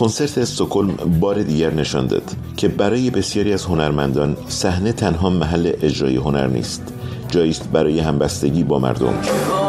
کنسرت استکهلم بار دیگر نشان داد که برای بسیاری از هنرمندان صحنه تنها محل اجرای هنر نیست، جایی است برای همبستگی با مردم.